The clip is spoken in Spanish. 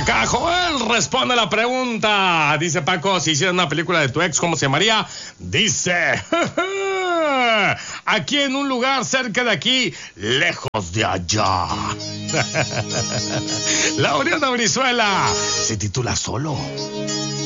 acá Joel responde a la pregunta. Dice Paco, si hicieras una película de tu ex, ¿cómo se llamaría? Dice, aquí en un lugar cerca de aquí, lejos de allá. Laureano Brizuela se titula Solo.